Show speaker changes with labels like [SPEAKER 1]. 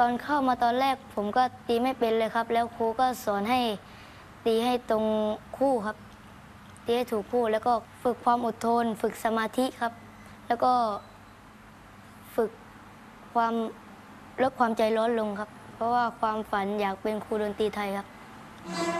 [SPEAKER 1] ตอนเข้ามาตอนแรกผมก็ตีไม่เป็นเลยครับแล้วครูก็สอนให้ตีให้ตรงคู่ครับตีให้ถูกคู่แล้วก็ฝึกความอดทนฝึกสมาธิครับแล้วก็ฝึกความลดความใจร้อนลงครับเพราะว่าความฝันอยากเป็นครูดนตรีไทยครับ